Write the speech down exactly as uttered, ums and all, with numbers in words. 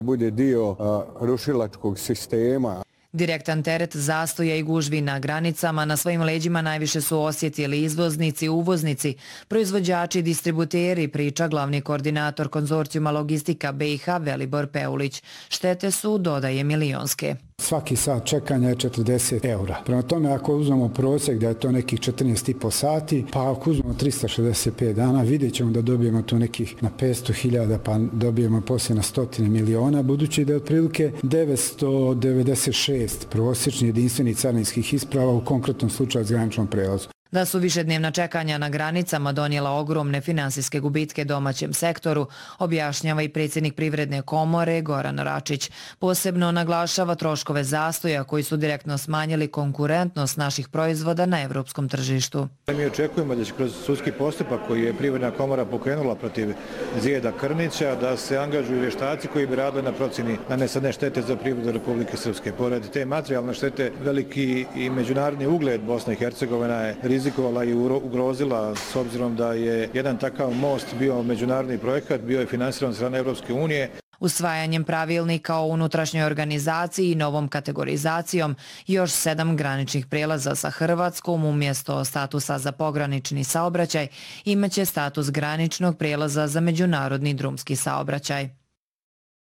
bude dio rušilačkog sistema. Direktan teret zastoja i gužvi na granicama na svojim leđima najviše su osjetili izvoznici, uvoznici, proizvođači i distributeri, priča glavni koordinator konzorcijuma logistika B i H Velibor Peulić. Štete su, dodaje, milionske. Svaki sat čekanja je četrdeset eura. Prema tome, ako uzmemo prosjek da je to nekih četrnaest i po sati, pa ako uzmemo trista šezdeset pet dana, vidjet ćemo da dobijemo to nekih na petsto hiljada, pa dobijemo poslije na stotine miliona, budući da je otprilike devetsto devedeset šest prosječni jedinstveni carinskih isprava u konkretnom slučaju s graničnom prelazu. Da su višednevna čekanja na granicama donijela ogromne finansijske gubitke domaćem sektoru, objašnjava i predsjednik Privredne komore Goran Račić. Posebno naglašava troškove zastoja koji su direktno smanjili konkurentnost naših proizvoda na evropskom tržištu. Mi očekujemo da će kroz sudski postupak koji je Privredna komora pokrenula protiv Zijeda Krnića da se angažuju vještaci koji bi radili na procjeni nanesene štete za privredu Republike Srpske. Pored te materijalne štete, veliki i međunarodni ugled Bosne i Hercegovine je rizikovala i ugrozila s obzirom da je jedan takav most bio međunarodni projekat, bio je finansiran od strane Evropske unije. Usvajanjem pravilnika o unutrašnjoj organizaciji i novom kategorizacijom još sedam graničnih prijelaza sa Hrvatskom umjesto statusa za pogranični saobraćaj imaće status graničnog prijelaza za međunarodni drumski saobraćaj.